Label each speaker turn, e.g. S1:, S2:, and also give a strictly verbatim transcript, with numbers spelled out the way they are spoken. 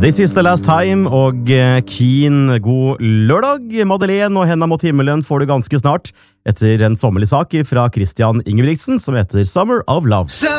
S1: This is the last time, og Keen, god lørdag. Madeleine og Henda mot himmelen får du ganske snart, etter en sommerlig sak fra Christian Ingebrigtsen, som heter Summer of Love.